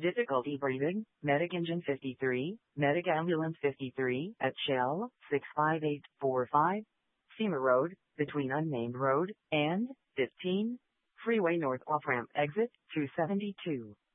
Difficulty breathing, Medic Engine 53, Medic Ambulance 53 at Shell 65845, SEMA Road, between Unnamed Road and 15, Freeway North off-ramp exit 272.